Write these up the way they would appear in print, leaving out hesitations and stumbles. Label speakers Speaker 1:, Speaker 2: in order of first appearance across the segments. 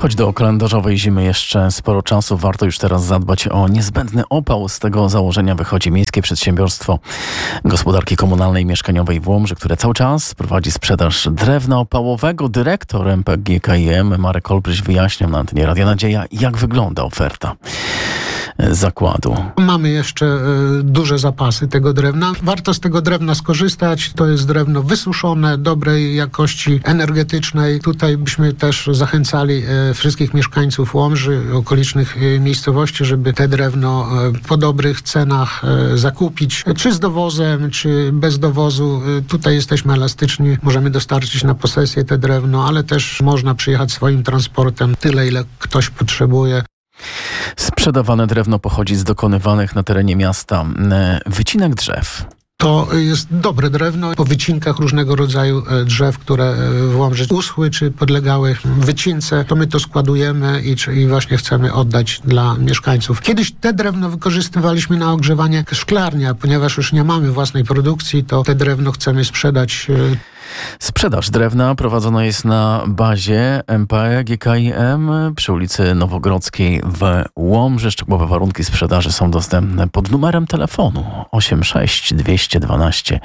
Speaker 1: Choć do kalendarzowej zimy jeszcze sporo czasu, warto już teraz zadbać o niezbędny opał. Z tego założenia wychodzi Miejskie Przedsiębiorstwo Gospodarki Komunalnej i Mieszkaniowej w Łomży, które cały czas prowadzi sprzedaż drewna opałowego. Dyrektor MPG KIM Marek Olbryś wyjaśniał na antenie Radia Nadzieja, jak wygląda oferta zakładu.
Speaker 2: Mamy jeszcze duże zapasy tego drewna. Warto z tego drewna skorzystać. To jest drewno wysuszone, dobrej jakości energetycznej. Tutaj byśmy też zachęcali wszystkich mieszkańców Łomży, okolicznych miejscowości, żeby te drewno po dobrych cenach zakupić. Czy z dowozem, czy bez dowozu. Tutaj jesteśmy elastyczni. Możemy dostarczyć na posesję te drewno, ale też można przyjechać swoim transportem tyle, ile ktoś potrzebuje.
Speaker 1: Sprzedawane drewno pochodzi z dokonywanych na terenie miasta wycinek drzew.
Speaker 2: To jest dobre drewno. Po wycinkach różnego rodzaju drzew, które w Łomży uschły czy podlegały wycince, to my to składujemy i właśnie chcemy oddać dla mieszkańców. Kiedyś te drewno wykorzystywaliśmy na ogrzewanie szklarni, a ponieważ już nie mamy własnej produkcji, to te drewno chcemy sprzedać.
Speaker 1: Sprzedaż drewna prowadzona jest na bazie MPE GKIM przy ulicy Nowogrodzkiej w Łomży. Szczegółowe warunki sprzedaży są dostępne pod numerem telefonu 86 212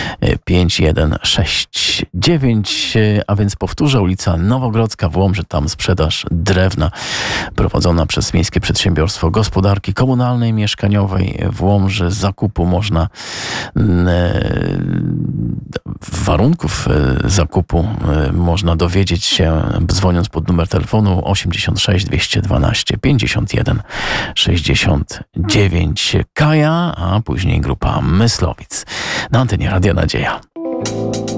Speaker 1: 5169, a więc powtórzę, ulica Nowogrodzka w Łomży, tam sprzedaż drewna prowadzona przez Miejskie Przedsiębiorstwo Gospodarki Komunalnej i Mieszkaniowej w Łomży. Z zakupu można warunków zakupu można dowiedzieć się, dzwoniąc pod numer telefonu 86 212 51 69. Kaja, a później grupa Myslowic na antenie Radia Nadzieja.